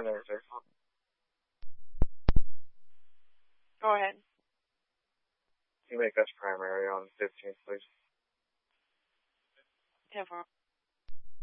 answer. Go ahead. Can you make us primary on 15th, please? 10-4.